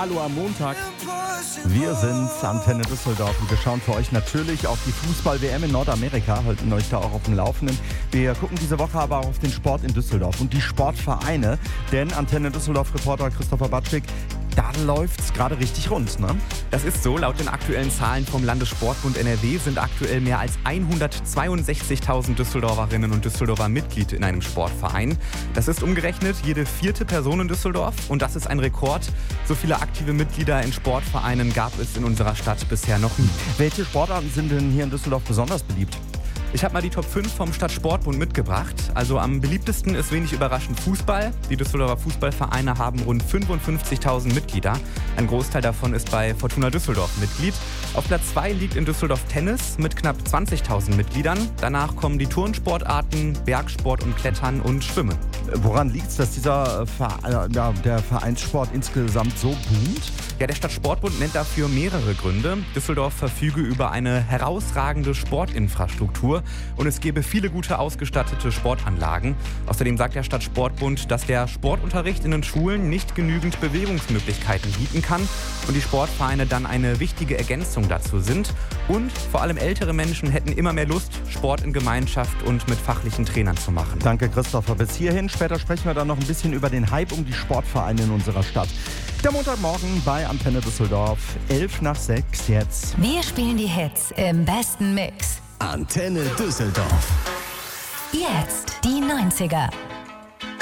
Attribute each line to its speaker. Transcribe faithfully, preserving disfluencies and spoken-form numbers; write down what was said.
Speaker 1: Hallo am Montag. Wir sind Antenne Düsseldorf und wir schauen für euch natürlich auf die Fußball-W M in Nordamerika, halten euch da auch auf dem Laufenden. Wir gucken diese Woche aber auch auf den Sport in Düsseldorf und die Sportvereine, denn Antenne Düsseldorf-Reporter Christopher Batschik, da läuft's gerade richtig rund, ne?
Speaker 2: Das ist so. Laut den aktuellen Zahlen vom Landessportbund N R W sind aktuell mehr als hundertzweiundsechzigtausend Düsseldorferinnen und Düsseldorfer Mitglied in einem Sportverein. Das ist umgerechnet jede vierte Person in Düsseldorf und das ist ein Rekord. So viele aktive Mitglieder in Sportvereinen gab es in unserer Stadt bisher noch nie.
Speaker 1: Welche Sportarten sind denn hier in Düsseldorf besonders beliebt?
Speaker 2: Ich habe mal die Top fünf vom Stadtsportbund mitgebracht. Also am beliebtesten ist wenig überraschend Fußball. Die Düsseldorfer Fußballvereine haben rund fünfundfünfzigtausend Mitglieder. Ein Großteil davon ist bei Fortuna Düsseldorf Mitglied. Auf Platz zwei liegt in Düsseldorf Tennis mit knapp zwanzigtausend Mitgliedern. Danach kommen die Turnsportarten, Bergsport und Klettern und Schwimmen.
Speaker 1: Woran liegt es, dass dieser Ver- ja, der Vereinssport insgesamt so boomt?
Speaker 2: Ja, der Stadtsportbund nennt dafür mehrere Gründe. Düsseldorf verfüge über eine herausragende Sportinfrastruktur und es gebe viele gute ausgestattete Sportanlagen. Außerdem sagt der Stadtsportbund, dass der Sportunterricht in den Schulen nicht genügend Bewegungsmöglichkeiten bieten kann und die Sportvereine dann eine wichtige Ergänzung dazu sind. Und vor allem ältere Menschen hätten immer mehr Lust, Sport in Gemeinschaft und mit fachlichen Trainern zu machen.
Speaker 1: Danke, Christopher. Bis hierhin. Später sprechen wir dann noch ein bisschen über den Hype um die Sportvereine in unserer Stadt. Der Montagmorgen bei Antenne Düsseldorf, elf nach sechs jetzt.
Speaker 3: Wir spielen die Hits im besten Mix.
Speaker 4: Antenne Düsseldorf.
Speaker 3: Jetzt die neunziger.